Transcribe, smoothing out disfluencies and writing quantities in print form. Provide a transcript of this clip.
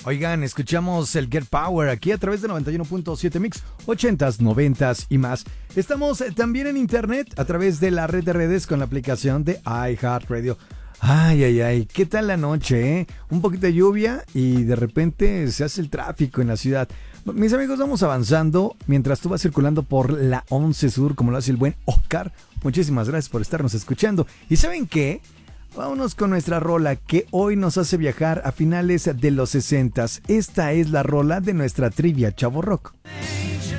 Oigan, escuchamos el Get Power aquí a través de 91.7 Mix, 80s, 90s y más. Estamos también en internet a través de la red de redes con la aplicación de iHeartRadio. Ay, ay, ay, ¿qué tal la noche, Un poquito de lluvia y de repente se hace el tráfico en la ciudad. Mis amigos, vamos avanzando mientras tú vas circulando por la 11 Sur, como lo hace el buen Oscar. Muchísimas gracias por estarnos escuchando. ¿Y saben qué? Vámonos con nuestra rola que hoy nos hace viajar a finales de los 60s. Esta es la rola de nuestra trivia Chavo Rock.